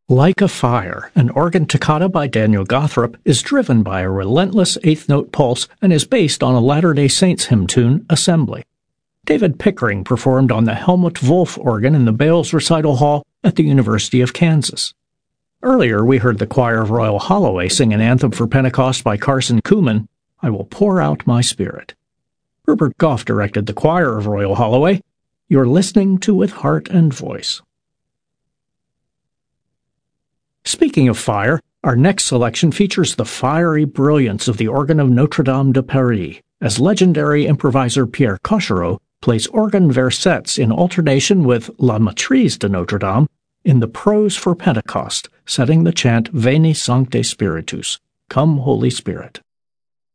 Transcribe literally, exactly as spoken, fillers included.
Like a Fire, an organ toccata by Daniel Gothrop, is driven by a relentless eighth-note pulse and is based on a Latter-day Saints hymn tune, Assembly. David Pickering performed on the Helmut Wolf organ in the Bales Recital Hall at the University of Kansas. Earlier, we heard the choir of Royal Holloway sing an anthem for Pentecost by Carson Kuhlman, I Will Pour Out My Spirit. Herbert Goff directed the choir of Royal Holloway. You're listening to With Heart and Voice. Speaking of fire, our next selection features the fiery brilliance of the organ of Notre Dame de Paris, as legendary improviser Pierre Cochereau plays organ versets in alternation with La Maîtrise de Notre Dame in the Prose for Pentecost, setting the chant Veni Sancte Spiritus, Come Holy Spirit.